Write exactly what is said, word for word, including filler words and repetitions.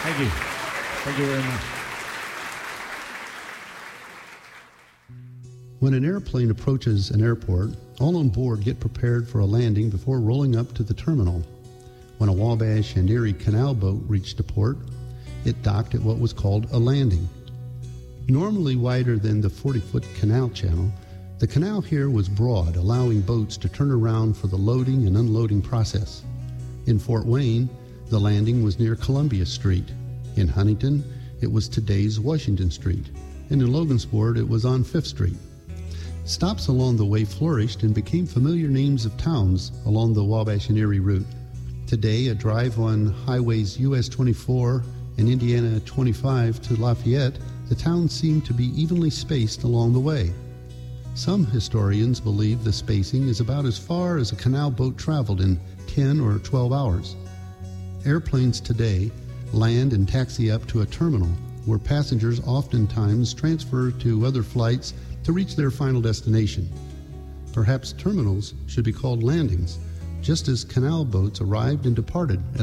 Thank you. Thank you very much. When an airplane approaches an airport, all on board get prepared for a landing before rolling up to the terminal. When a Wabash and Erie Canal boat reached a port, it docked at what was called a landing. Normally wider than the forty-foot canal channel, the canal here was broad, allowing boats to turn around for the loading and unloading process. In Fort Wayne, the landing was near Columbia Street. In Huntington, it was today's Washington Street. And in Logansport, it was on Fifth Street. Stops along the way flourished and became familiar names of towns along the Wabash and Erie route. Today, a drive on highways U S twenty-four and Indiana twenty-five to Lafayette, the towns seem to be evenly spaced along the way. Some historians believe the spacing is about as far as a canal boat traveled in ten or twelve hours. Airplanes today land and taxi up to a terminal where passengers oftentimes transfer to other flights to reach their final destination. Perhaps terminals should be called landings, just as canal boats arrived and departed at